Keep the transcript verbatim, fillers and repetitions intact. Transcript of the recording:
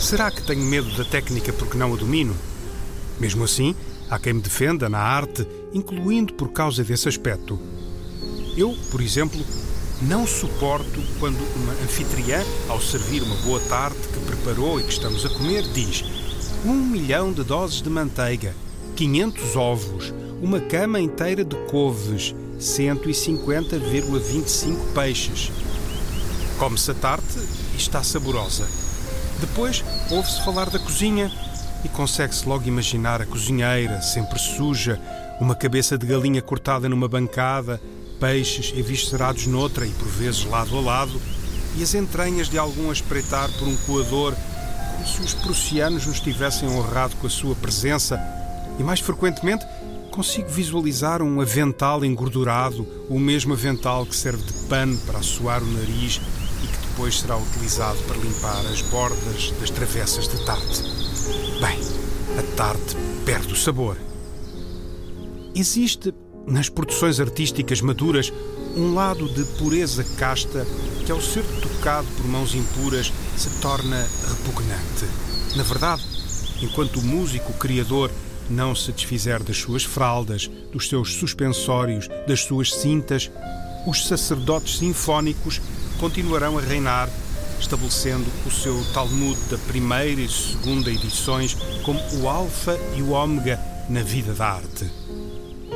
Será que tenho medo da técnica porque não a domino? Mesmo assim, há quem me defenda na arte, incluindo por causa desse aspecto. Eu, por exemplo, não suporto quando uma anfitriã, ao servir uma boa tarte que preparou e que estamos a comer, diz: um milhão de doses de manteiga, quinhentos ovos, uma cama inteira de couves, cento e cinquenta vírgula vinte e cinco peixes. Come-se a tarte e está saborosa. Depois ouve-se falar da cozinha e consegue-se logo imaginar a cozinheira, sempre suja, uma cabeça de galinha cortada numa bancada, peixes eviscerados noutra e por vezes lado a lado, e as entranhas de algum a espreitar por um coador, como se os prussianos nos tivessem honrado com a sua presença. E mais frequentemente consigo visualizar um avental engordurado, o mesmo avental que serve de pano para assoar o nariz e que depois será utilizado para limpar as bordas das travessas de tarte. Bem, a tarte perde o sabor. Existe, nas produções artísticas maduras, um lado de pureza casta que, ao ser tocado por mãos impuras, se torna repugnante. Na verdade, enquanto o músico criador não se desfizer das suas fraldas, dos seus suspensórios, das suas cintas, os sacerdotes sinfónicos continuarão a reinar, estabelecendo o seu Talmud da primeira e segunda edições como o alfa e o ômega na vida da arte.